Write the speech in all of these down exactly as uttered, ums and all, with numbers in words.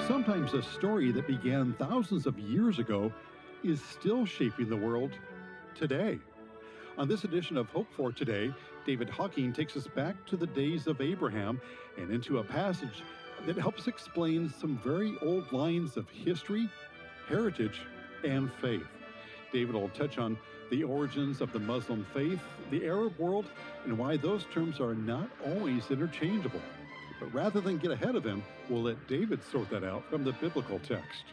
Sometimes a story that began thousands of years ago is still shaping the world today. On this edition of Hope for Today, David Hawking takes us back to the days of Abraham and into a passage that helps explain some very old lines of history, heritage, and faith. David will touch on the origins of the Muslim faith, the Arab world, and why those terms are not always interchangeable. But rather than get ahead of him, we'll let David sort that out from the biblical text.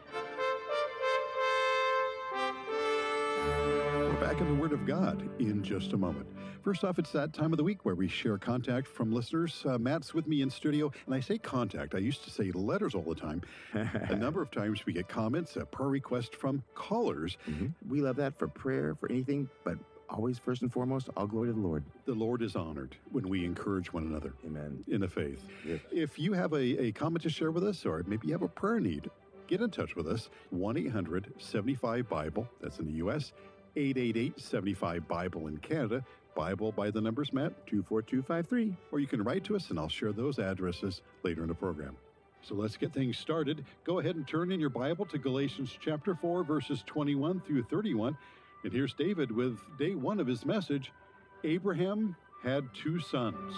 We're back in the Word of God in just a moment. First off, it's that time of the week where we share contact from listeners. Uh, Matt's with me in studio, and I say contact. I used to say letters all the time. A number of times we get comments, a prayer request from callers. Mm-hmm. We love that for prayer, for anything, but always, first and foremost, all glory to the Lord. The Lord is honored when we encourage one another. Amen. In the faith. Yes. If you have a, a comment to share with us, or maybe you have a prayer need, get in touch with us. one eight hundred seven five Bible, that's in the U S, eight eight eight seven five Bible in Canada. Bible by the numbers, Matt? two four two five three. Or you can write to us, and I'll share those addresses later in the program. So let's get things started. Go ahead and turn in your Bible to Galatians chapter four, verses twenty-one through thirty-one. And here's David with day one of his message, Abraham had two sons.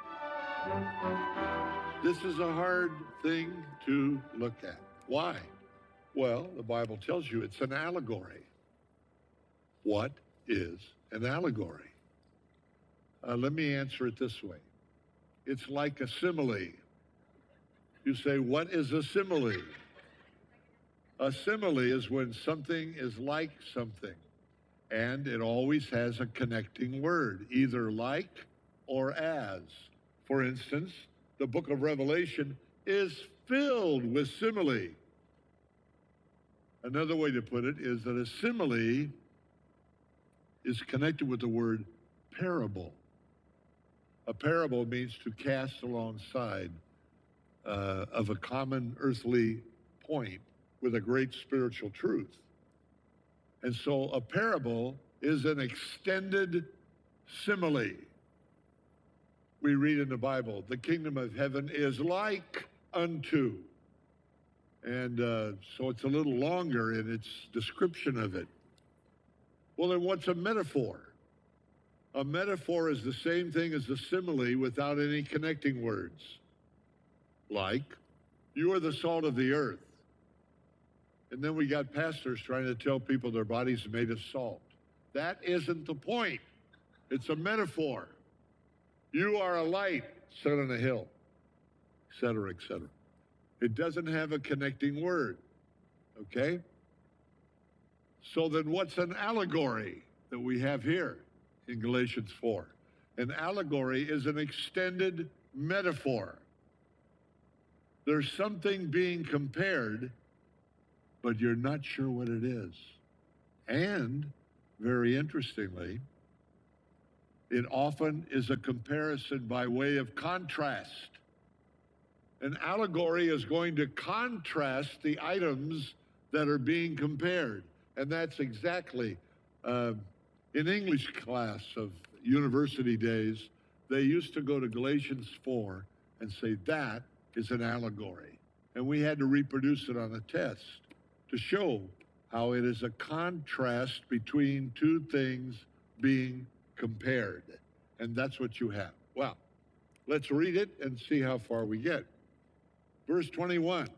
This is a hard thing to look at. Why? Well, the Bible tells you it's an allegory. What is an allegory? Uh, let me answer it this way. It's like a simile. You say, what is a simile? A simile is when something is like something. And it always has a connecting word, either like or as. For instance, the book of Revelation is filled with simile. Another way to put it is that a simile is connected with the word parable. A parable means to cast alongside uh, of a common earthly point with a great spiritual truth. And so a parable is an extended simile. We read in the Bible, the kingdom of heaven is like unto. And uh, so it's a little longer in its description of it. Well, then what's a metaphor? A metaphor is the same thing as a simile without any connecting words. Like, you are the salt of the earth. And then we got pastors trying to tell people their bodies are made of salt. That isn't the point. It's a metaphor. You are a light set on a hill, et cetera, et cetera. It doesn't have a connecting word, okay? So then what's an allegory that we have here in Galatians four? An allegory is an extended metaphor. There's something being compared, but you're not sure what it is. And, very interestingly, it often is a comparison by way of contrast. An allegory is going to contrast the items that are being compared. And that's exactly, uh, in English class of university days, they used to go to Galatians four and say, that is an allegory. And we had to reproduce it on a test to show how it is a contrast between two things being compared. And that's what you have. Well, let's read it and see how far we get. Verse twenty-one.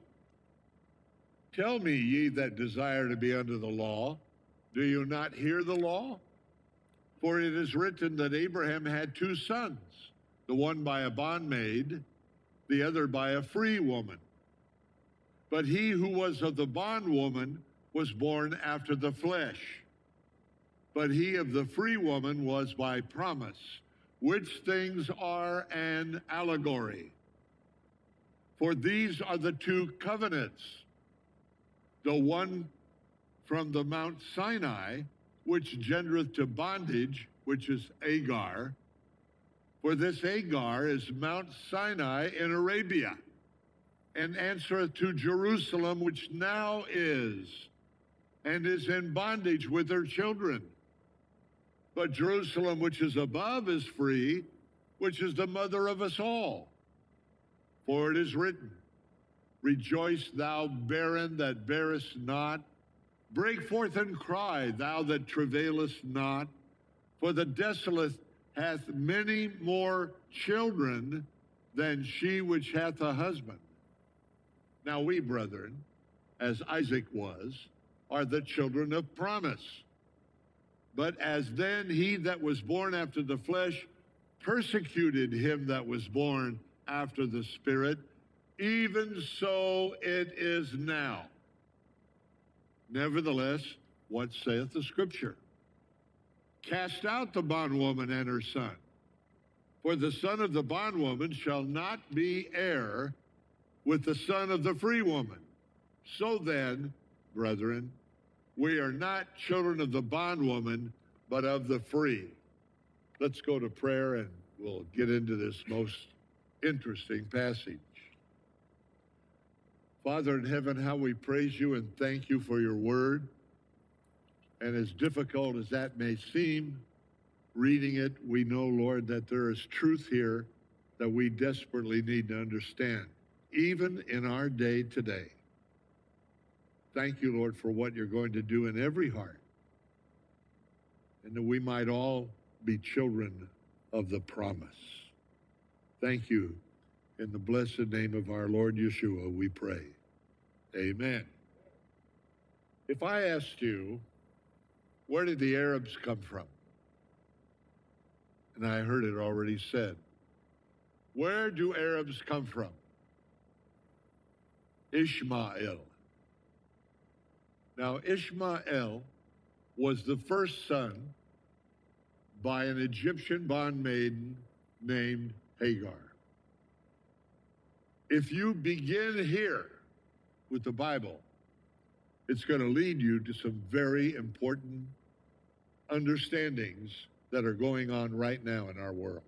Tell me, ye that desire to be under the law, do you not hear the law? For it is written that Abraham had two sons, the one by a bondmaid, the other by a free woman. But he who was of the bondwoman was born after the flesh. But he of the free woman was by promise, which things are an allegory. For these are the two covenants, the one from the Mount Sinai, which gendereth to bondage, which is Agar. For this Agar is Mount Sinai in Arabia, and answereth to Jerusalem, which now is, and is in bondage with her children. But Jerusalem, which is above, is free, which is the mother of us all. For it is written, Rejoice, thou barren that bearest not. Break forth and cry, thou that travailest not. For the desolate hath many more children than she which hath a husband. Now we, brethren, as Isaac was, are the children of promise. But as then he that was born after the flesh persecuted him that was born after the Spirit, even so it is now. Nevertheless, what saith the Scripture? Cast out the bondwoman and her son, for the son of the bondwoman shall not be heir with the son of the free woman. So then, brethren, we are not children of the bondwoman, but of the free. Let's go to prayer and we'll get into this most interesting passage. Father in heaven, how we praise you and thank you for your word. And as difficult as that may seem, reading it, we know, Lord, that there is truth here that we desperately need to understand, even in our day today. Thank you, Lord, for what you're going to do in every heart, and that we might all be children of the promise. Thank you. In the blessed name of our Lord Yeshua, we pray. Amen. If I asked you, where did the Arabs come from? And I heard it already said. Where do Arabs come from? Ishmael. Now, Ishmael was the first son by an Egyptian bondmaiden named Hagar. If you begin here with the Bible, it's going to lead you to some very important understandings that are going on right now in our world.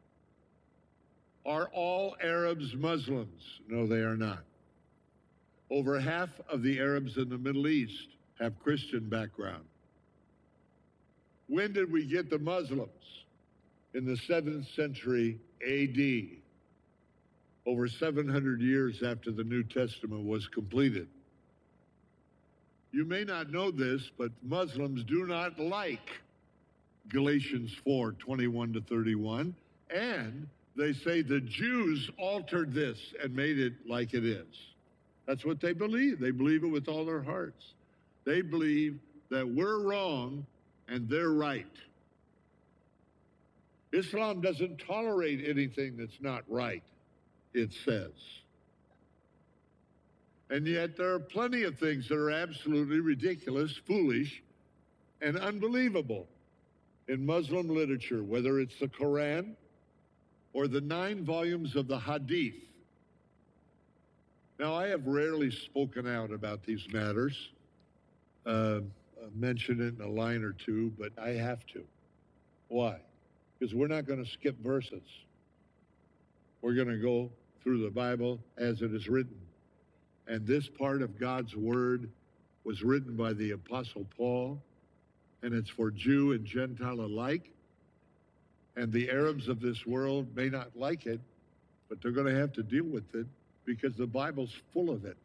Are all Arabs Muslims? No, they are not. Over half of the Arabs in the Middle East have Christian background. When did we get the Muslims? In the seventh century A D, over seven hundred years after the New Testament was completed. You may not know this, but Muslims do not like Galatians four, twenty-one to thirty-one, and they say the Jews altered this and made it like it is. That's what they believe. They believe it with all their hearts. They believe that we're wrong and they're right. Islam doesn't tolerate anything that's not right, it says. And yet there are plenty of things that are absolutely ridiculous, foolish, and unbelievable in Muslim literature, whether it's the Quran or the nine volumes of the Hadith. Now, I have rarely spoken out about these matters, uh, mention it in a line or two, but I have to. Why? Because we're not going to skip verses. We're going to go through the Bible as it is written. And this part of God's word was written by the Apostle Paul, and it's for Jew and Gentile alike. And the Arabs of this world may not like it, but they're going to have to deal with it because the Bible's full of it.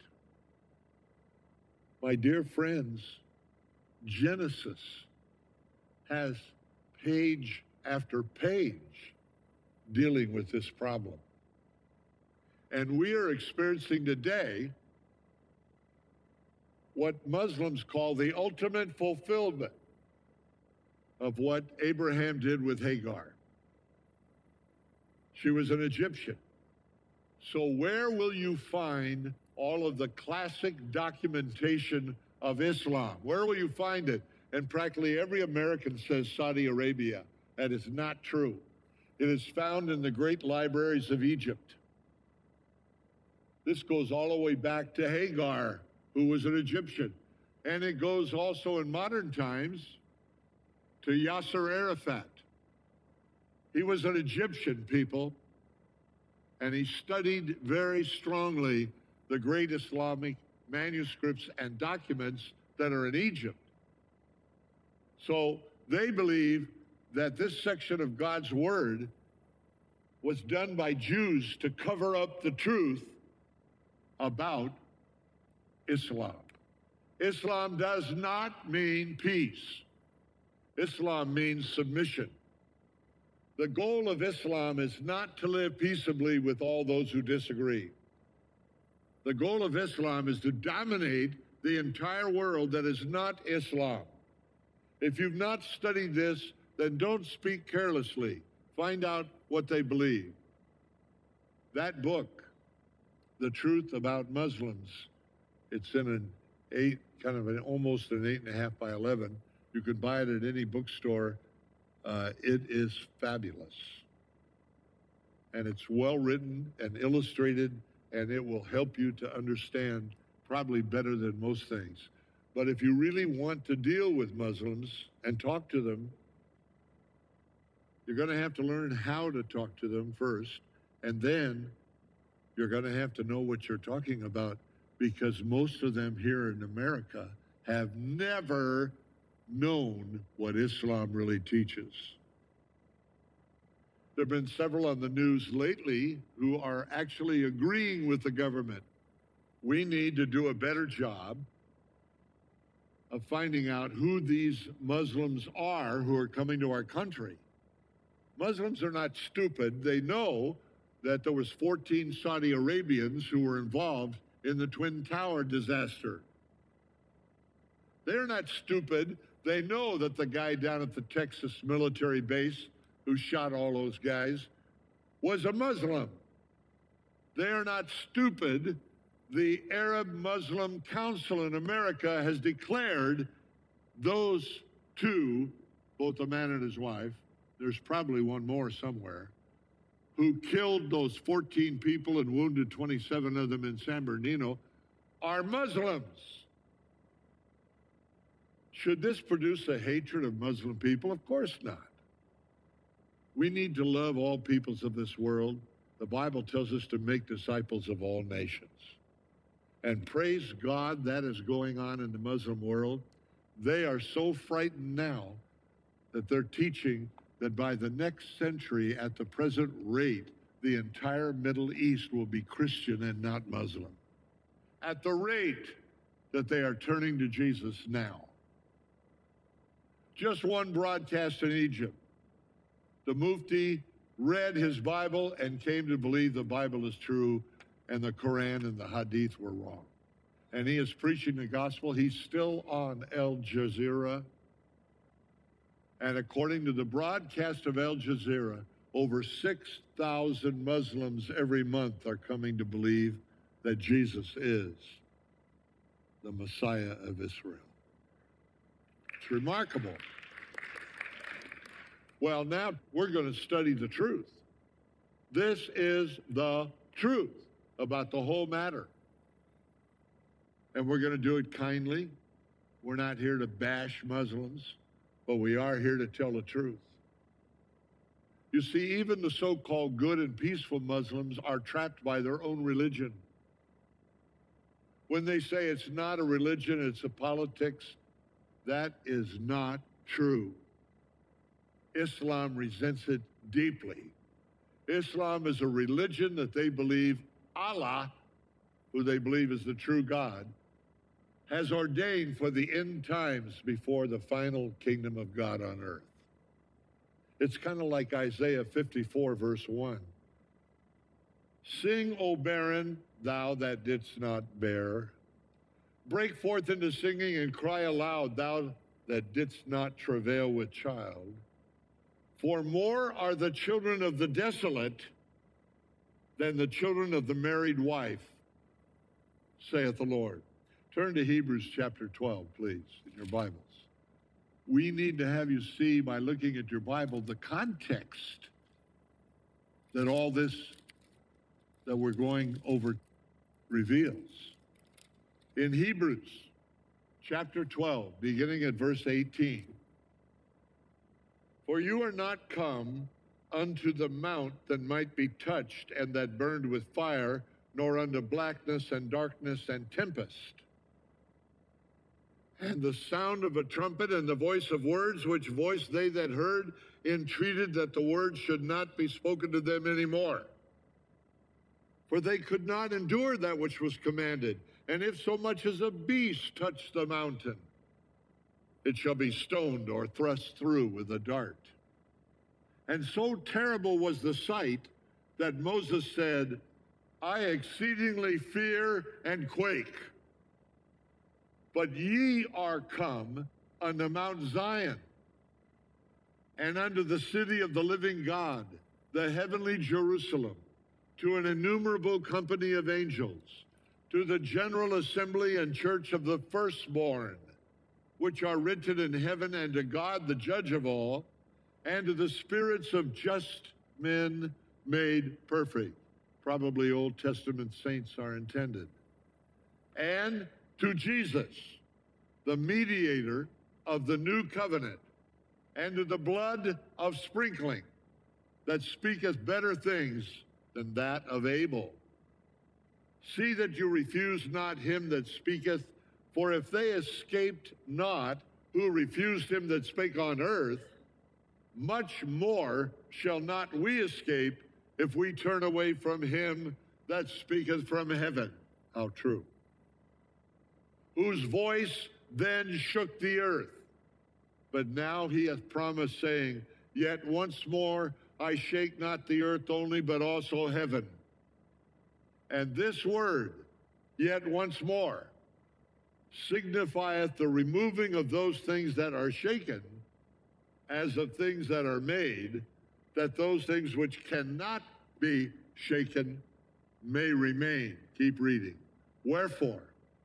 My dear friends, Genesis has page after page dealing with this problem. And we are experiencing today what Muslims call the ultimate fulfillment of what Abraham did with Hagar. She was an Egyptian. So where will you find all of the classic documentation of Islam? Where will you find it? And practically every American says Saudi Arabia. That is not true. It is found in the great libraries of Egypt. This goes all the way back to Hagar, who was an Egyptian. And it goes also in modern times to Yasser Arafat. He was an Egyptian, people, and he studied very strongly the great Islamic manuscripts and documents that are in Egypt. So they believe that this section of God's word was done by Jews to cover up the truth about Islam. Islam does not mean peace. Islam means submission. The goal of Islam is not to live peaceably with all those who disagree. The goal of Islam is to dominate the entire world that is not Islam. If you've not studied this, then don't speak carelessly. Find out what they believe. That book, The Truth About Muslims, it's in an eight, kind of an almost an eight and a half by eleven. You can buy it at any bookstore. Uh, it is fabulous. And it's well written and illustrated, and it will help you to understand probably better than most things. But if you really want to deal with Muslims and talk to them, you're going to have to learn how to talk to them first, and then you're going to have to know what you're talking about, because most of them here in America have never known what Islam really teaches. There have been several on the news lately who are actually agreeing with the government. We need to do a better job of finding out who these Muslims are who are coming to our country. Muslims are not stupid. They know that there was fourteen Saudi Arabians who were involved in the Twin Tower disaster. They're not stupid. They know that the guy down at the Texas military base who shot all those guys was a Muslim. They're not stupid. The Arab Muslim Council in America has declared those two, both a man and his wife, there's probably one more somewhere, who killed those fourteen people and wounded twenty-seven of them in San Bernardino, are Muslims. Should this produce a hatred of Muslim people? Of course not. We need to love all peoples of this world. The Bible tells us to make disciples of all nations. And praise God, that is going on in the Muslim world. They are so frightened now that they're teaching that by the next century, at the present rate, the entire Middle East will be Christian and not Muslim. At the rate that they are turning to Jesus now. Just one broadcast in Egypt. The Mufti read his Bible and came to believe the Bible is true and the Quran and the Hadith were wrong. And he is preaching the gospel. He's still on Al Jazeera. And according to the broadcast of Al Jazeera, over six thousand Muslims every month are coming to believe that Jesus is the Messiah of Israel. It's remarkable. Well, now we're going to study the truth. This is the truth about the whole matter. And we're going to do it kindly. We're not here to bash Muslims, but we are here to tell the truth. You see, even the so-called good and peaceful Muslims are trapped by their own religion. When they say it's not a religion, it's a politics, that is not true. Islam resents it deeply. Islam is a religion that they believe Allah, who they believe is the true God, has ordained for the end times before the final kingdom of God on earth. It's kind of like Isaiah fifty-four, verse one. Sing, O barren, thou that didst not bear. Break forth into singing and cry aloud, thou that didst not travail with child. For more are the children of the desolate than the children of the married wife, saith the Lord. Turn to Hebrews chapter twelve, please, in your Bibles. We need to have you see, by looking at your Bible, the context that all this that we're going over reveals. In Hebrews chapter twelve, beginning at verse eighteen, for you are not come unto the mount that might be touched and that burned with fire, nor unto blackness and darkness and tempest, and the sound of a trumpet and the voice of words, which voice they that heard entreated that the words should not be spoken to them any more. for they could not endure that which was commanded. And if so much as a beast touch the mountain, it shall be stoned or thrust through with a dart. And so terrible was the sight that Moses said, I exceedingly fear and quake. But ye are come unto Mount Zion, and unto the city of the living God, the heavenly Jerusalem, to an innumerable company of angels, to the general assembly and church of the firstborn, which are written in heaven, and to God, the judge of all, and to the spirits of just men made perfect. Probably Old Testament saints are intended. And to Jesus, the mediator of the new covenant, and to the blood of sprinkling that speaketh better things than that of Abel. See that you refuse not him that speaketh, for if they escaped not who refused him that spake on earth, much more shall not we escape if we turn away from him that speaketh from heaven. How true. Whose voice then shook the earth. But now he hath promised, saying, Yet once more I shake not the earth only, but also heaven. And this word, yet once more, signifieth the removing of those things that are shaken, as of things that are made, that those things which cannot be shaken may remain. Keep reading. Wherefore,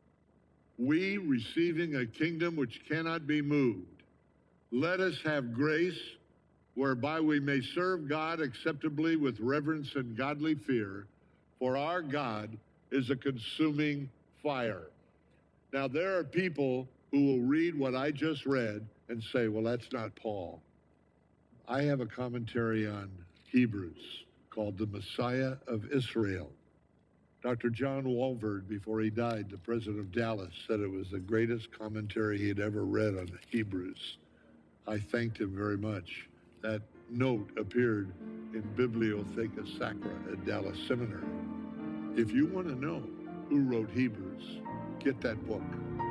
we, receiving a kingdom which cannot be moved, let us have grace whereby we may serve God acceptably with reverence and godly fear, for our God is a consuming fire. Now, there are people who will read what I just read and say, well, that's not Paul. I have a commentary on Hebrews called The Messiah of Israel. Doctor John Walvoord, before he died, the president of Dallas, said it was the greatest commentary he had ever read on Hebrews. I thanked him very much. That note appeared in Bibliotheca Sacra at Dallas Seminary. If you want to know who wrote Hebrews, get that book.